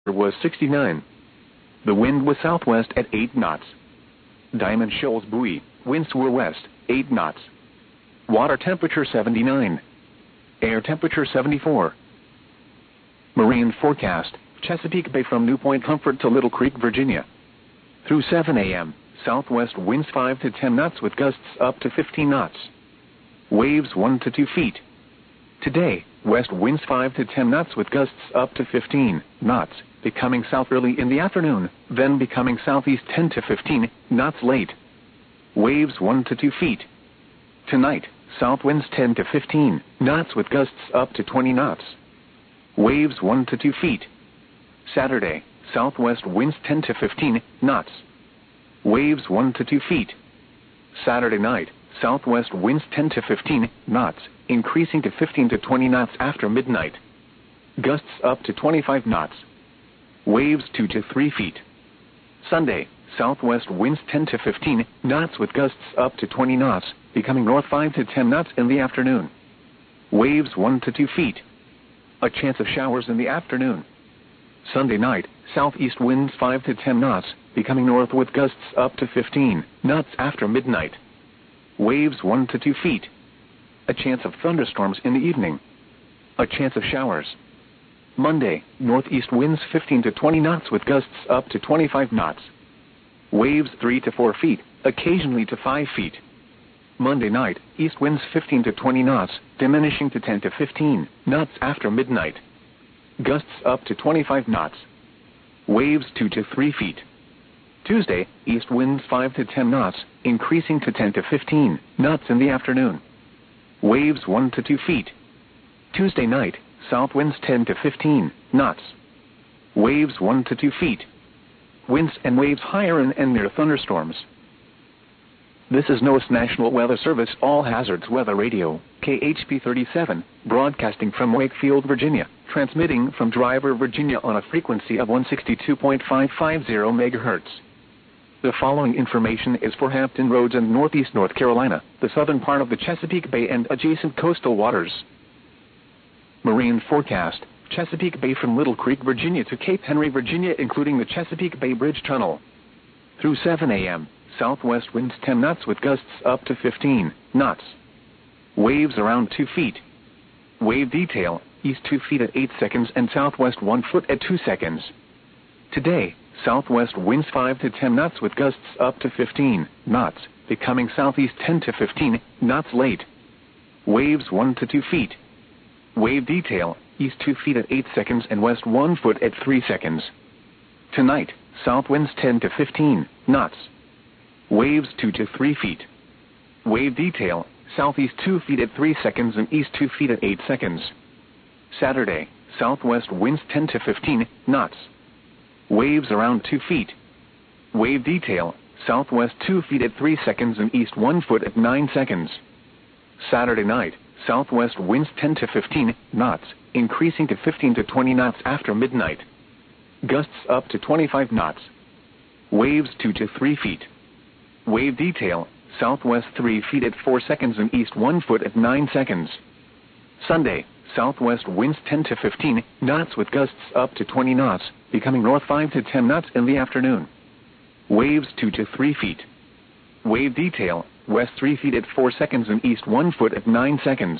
was 69. The wind was southwest at 8 knots. Diamond Shoals buoy, winds were west, 8 knots. Water temperature 79. Air temperature 74. Marine forecast, Chesapeake Bay from New Point Comfort to Little Creek, Virginia. Through 7 a.m., southwest winds 5 to 10 knots with gusts up to 15 knots. Waves 1 to 2 feet. Today, west winds 5 to 10 knots with gusts up to 15 knots, becoming south early in the afternoon, then becoming southeast 10 to 15 knots late. Waves 1 to 2 feet. Tonight, south winds 10 to 15 knots with gusts up to 20 knots. Waves 1 to 2 feet. Saturday, southwest winds 10 to 15 knots. Waves 1 to 2 feet. Saturday night, southwest winds 10 to 15 knots, increasing to 15 to 20 knots after midnight. Gusts up to 25 knots. Waves 2 to 3 feet. Sunday, southwest winds 10 to 15 knots with gusts up to 20 knots, becoming north 5 to 10 knots in the afternoon. Waves 1 to 2 feet. A chance of showers in the afternoon. Sunday night, southeast winds 5 to 10 knots, becoming north with gusts up to 15 knots after midnight. Waves 1 to 2 feet. A chance of thunderstorms in the evening. A chance of showers. Monday, northeast winds 15 to 20 knots with gusts up to 25 knots. Waves 3 to 4 feet, occasionally to 5 feet. Monday night, east winds 15 to 20 knots, diminishing to 10 to 15 knots after midnight. Gusts up to 25 knots. Waves 2 to 3 feet. Tuesday, east winds 5 to 10 knots, increasing to 10 to 15 knots in the afternoon. Waves 1 to 2 feet. Tuesday night, south winds 10 to 15 knots. Waves 1 to 2 feet. Winds and waves higher and near thunderstorms. This is NOAA's National Weather Service All Hazards Weather Radio, KHP 37, broadcasting from Wakefield, Virginia, transmitting from Driver, Virginia on a frequency of 162.550 MHz. The following information is for Hampton Roads and Northeast North Carolina, the southern part of the Chesapeake Bay and adjacent coastal waters. Marine forecast, Chesapeake Bay from Little Creek, Virginia to Cape Henry, Virginia, including the Chesapeake Bay Bridge Tunnel. Through 7 a.m., southwest winds 10 knots with gusts up to 15 knots. Waves around 2 feet. Wave detail, east 2 feet at 8 seconds and southwest 1 foot at 2 seconds. Today, southwest winds 5 to 10 knots with gusts up to 15 knots, becoming southeast 10 to 15 knots late. Waves 1 to 2 feet. Wave detail, east 2 feet at 8 seconds and west 1 foot at 3 seconds. Tonight, south winds 10 to 15 knots. Waves 2 to 3 feet. Wave detail, southeast 2 feet at 3 seconds and east 2 feet at 8 seconds. Saturday, southwest winds 10 to 15 knots. Waves around 2 feet. Wave detail, southwest 2 feet at 3 seconds and east 1 foot at 9 seconds. Saturday night, southwest winds 10 to 15 knots, increasing to 15 to 20 knots after midnight. Gusts up to 25 knots. Waves 2 to 3 feet. Wave detail, southwest 3 feet at 4 seconds and east 1 foot at 9 seconds. Sunday, southwest winds 10 to 15 knots with gusts up to 20 knots, becoming north 5 to 10 knots in the afternoon. Waves 2 to 3 feet. Wave detail, west 3 feet at 4 seconds and east 1 foot at 9 seconds.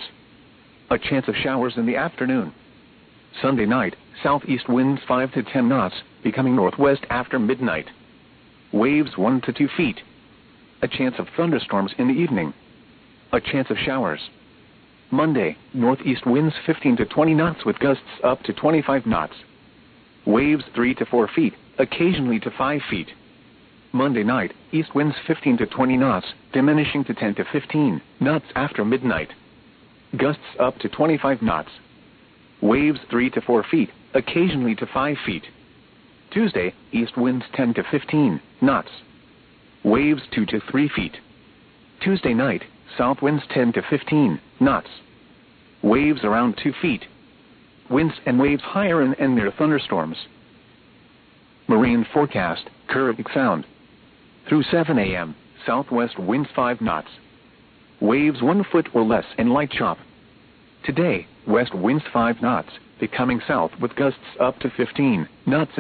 A chance of showers in the afternoon. Sunday night, southeast winds 5 to 10 knots, becoming northwest after midnight. Waves 1 to 2 feet. A chance of thunderstorms in the evening. A chance of showers. Monday, northeast winds 15 to 20 knots with gusts up to 25 knots. Waves 3 to 4 feet, occasionally to 5 feet. Monday night, east winds 15 to 20 knots, diminishing to 10 to 15 knots after midnight. Gusts up to 25 knots. Waves 3 to 4 feet, occasionally to 5 feet. Tuesday, east winds 10 to 15 knots. Waves 2 to 3 feet. Tuesday night, south winds 10 to 15 knots. Waves around 2 feet. Winds and waves higher and near thunderstorms. Marine forecast, Caribbean Sound. Through 7 a.m., southwest winds 5 knots. Waves 1 foot or less and light chop. Today, west winds 5 knots, becoming south with gusts up to 15 knots.